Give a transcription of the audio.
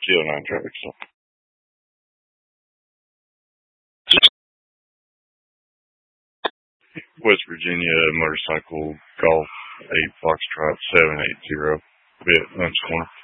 TL9 traffic. So. West Virginia motorcycle golf 8 Foxtrot 780. Bit lunch corner.